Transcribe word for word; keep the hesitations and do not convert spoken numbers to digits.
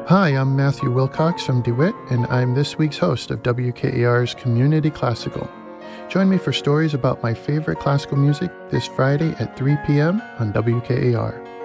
Hi, I'm Matthew Wilcox from DeWitt, and I'm this week's host of W K A R's Community Classical. Join me for stories about my favorite classical music this Friday at three p.m. on W K A R.